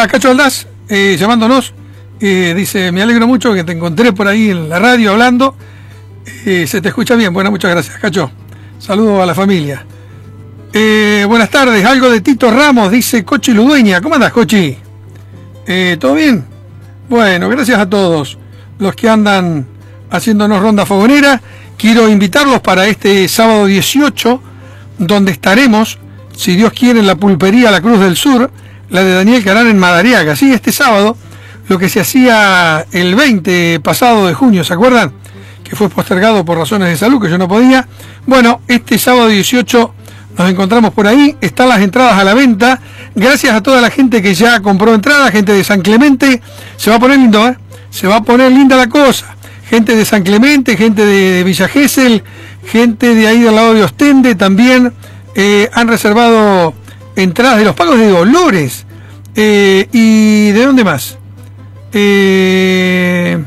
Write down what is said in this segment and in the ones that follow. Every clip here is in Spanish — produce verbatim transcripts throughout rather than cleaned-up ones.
está Cacho Aldaz eh, llamándonos. Eh, dice, me alegro mucho que te encontré por ahí en la radio hablando. Eh, se te escucha bien. Bueno, muchas gracias, Cacho. Saludos a la familia. Eh, buenas tardes. Algo de Tito Ramos, dice Cochi Ludueña. ¿Cómo andas, Cochi? Eh, ¿Todo bien? Bueno, gracias a todos los que andan haciéndonos ronda fogonera. Quiero invitarlos para este sábado dieciocho, donde estaremos, si Dios quiere, en la pulpería La Cruz del Sur, la de Daniel Carán en Madariaga. Sí, este sábado, lo que se hacía el veinte pasado de junio, ¿se acuerdan? Que fue postergado por razones de salud, que yo no podía. Bueno, este sábado dieciocho nos encontramos por ahí, están las entradas a la venta. Gracias a toda la gente que ya compró entradas, gente de San Clemente. Se va a poner lindo, ¿eh? Se va a poner linda la cosa. Gente de San Clemente, gente de Villa Gesell, gente de ahí del lado de Ostende también eh, han reservado entradas de los pagos de Dolores. Eh, ¿Y de dónde más? Eh,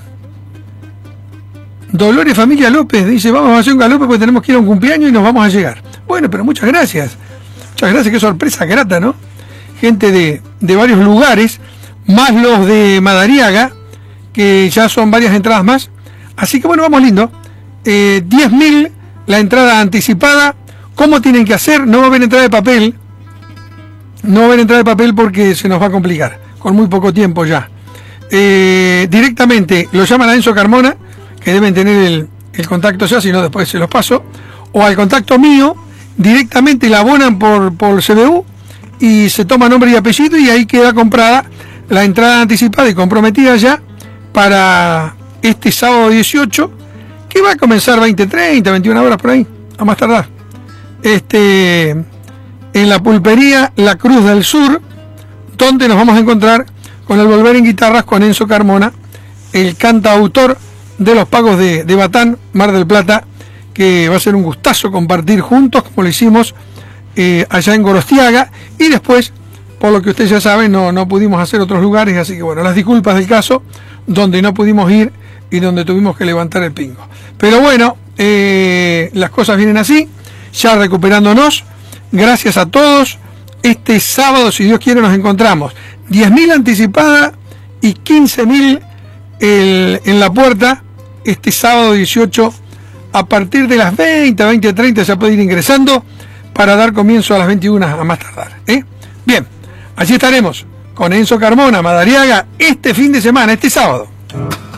Dolores Familia López dice, vamos a hacer un galope porque tenemos que ir a un cumpleaños y nos vamos a llegar. Bueno, pero muchas gracias. Muchas gracias, qué sorpresa grata, ¿no? Gente de, de varios lugares, más los de Madariaga, que ya son varias entradas más. Así que bueno, vamos lindo. Eh, diez mil la entrada anticipada. ¿Cómo tienen que hacer? No va a haber entrada de papel. No va a haber entrada de papel porque se nos va a complicar. Con muy poco tiempo ya. Eh, directamente lo llaman a Enzo Carmona, que deben tener el, el contacto ya, si no después se los paso. O al contacto mío, directamente la abonan por, por C B U y se toma nombre y apellido y ahí queda comprada la entrada anticipada y comprometida ya para este sábado dieciocho, que va a comenzar veinte treinta, veintiuna horas por ahí, a más tardar. Este, en la pulpería La Cruz del Sur, donde nos vamos a encontrar con el Volver en Guitarras con Enzo Carmona, el cantautor de los pagos de, de Batán, Mar del Plata, que va a ser un gustazo compartir juntos, como lo hicimos eh, allá en Gorostiaga, y después, por lo que ustedes ya saben, no, no pudimos hacer otros lugares, así que bueno, las disculpas del caso, donde no pudimos ir y donde tuvimos que levantar el pingo. Pero bueno, eh, las cosas vienen así, ya recuperándonos. Gracias a todos. Este sábado, si Dios quiere, nos encontramos. diez mil anticipada y quince mil en la puerta este sábado dieciocho. A partir de las veinte, veinte treinta ya puede ir ingresando para dar comienzo a las veintiuna a más tardar. ¿eh? Bien, allí estaremos con Enzo Carmona, Madariaga, este fin de semana, este sábado.